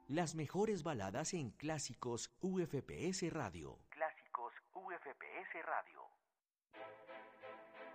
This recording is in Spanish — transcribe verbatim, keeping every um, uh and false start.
Las mejores baladas en Clásicos U F P S Radio. Clásicos U F P S Radio.